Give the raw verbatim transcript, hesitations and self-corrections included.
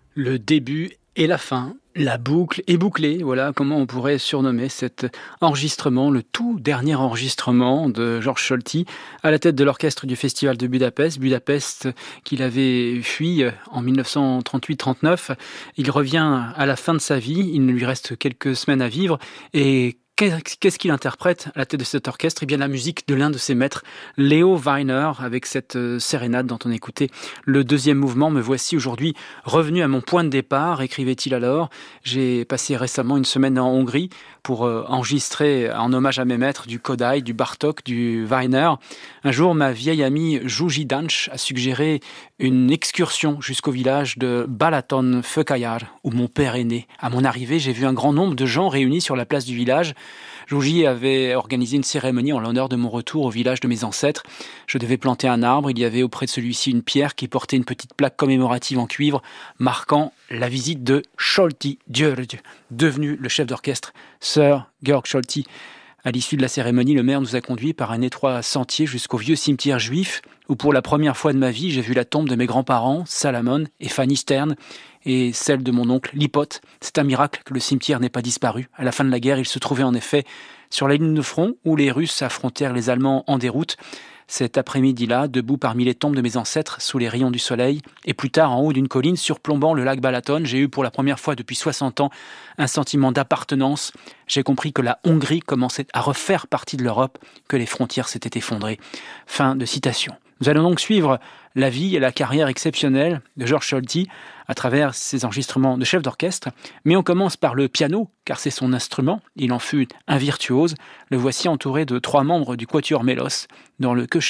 Le début et la fin, la boucle est bouclée, voilà comment on pourrait surnommer cet enregistrement, le tout dernier enregistrement de Georg Solti à la tête de l'orchestre du Festival de Budapest. Budapest qu'il avait fui en dix-neuf cent trente-huit trente-neuf. Il revient à la fin de sa vie, il ne lui reste quelques semaines à vivre et qu'est-ce qu'il interprète à la tête de cet orchestre ? Eh bien, la musique de l'un de ses maîtres, Leo Weiner, avec cette euh, sérénade dont on écoutait le deuxième mouvement. Me voici aujourd'hui revenu à mon point de départ, écrivait-il alors. J'ai passé récemment une semaine en Hongrie pour euh, enregistrer en hommage à mes maîtres du Kodály, du Bartók, du Weiner. Un jour, ma vieille amie Zsuzsi Dancs a suggéré une excursion jusqu'au village de Balaton-Főkajár, où mon père est né. À mon arrivée, j'ai vu un grand nombre de gens réunis sur la place du village. Zsuzsi avait organisé une cérémonie en l'honneur de mon retour au village de mes ancêtres. Je devais planter un arbre. Il y avait auprès de celui-ci une pierre qui portait une petite plaque commémorative en cuivre marquant la visite de Solti György, devenu le chef d'orchestre Sir Georg Solti. À l'issue de la cérémonie, le maire nous a conduits par un étroit sentier jusqu'au vieux cimetière juif où pour la première fois de ma vie, j'ai vu la tombe de mes grands-parents, Salamon et Fanny Stern, et celle de mon oncle Lipot. C'est un miracle que le cimetière n'ait pas disparu. À la fin de la guerre, il se trouvait en effet sur la ligne de front où les Russes affrontèrent les Allemands en déroute. Cet après-midi-là, debout parmi les tombes de mes ancêtres, sous les rayons du soleil, et plus tard en haut d'une colline surplombant le lac Balaton, j'ai eu pour la première fois depuis soixante ans un sentiment d'appartenance. J'ai compris que la Hongrie commençait à refaire partie de l'Europe, que les frontières s'étaient effondrées. Fin de citation. Nous allons donc suivre la vie et la carrière exceptionnelle de Georg Solti à travers ses enregistrements de chef d'orchestre. Mais on commence par le piano, car c'est son instrument. Il en fut un virtuose. Le voici entouré de trois membres du Quatuor Mélos, dans le